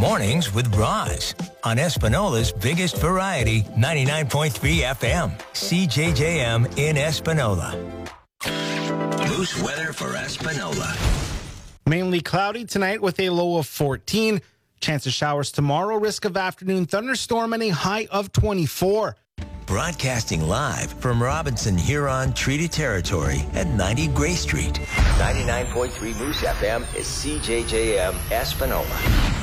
Mornings with Roz on Espinola's biggest variety, 99.3 FM, CJJM in Espinola. Moose weather for Espinola. Mainly cloudy tonight with a low of 14. Chance of showers tomorrow, risk of afternoon thunderstorm, and a high of 24. Broadcasting live from Robinson Huron Treaty Territory at 90 Gray Street. 99.3 Moose FM is CJJM Espinola.